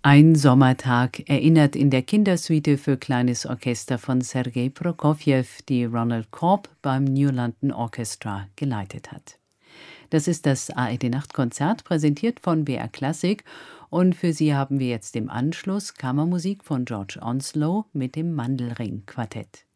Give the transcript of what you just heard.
Ein Sommertag erinnert in der Kindersuite für kleines Orchester von Sergei Prokofjew, die Ronald Korb beim New London Orchestra geleitet hat. Das ist das ARD-Nachtkonzert, präsentiert von BR Klassik. Und für Sie haben wir jetzt im Anschluss Kammermusik von George Onslow mit dem Mandelring-Quartett.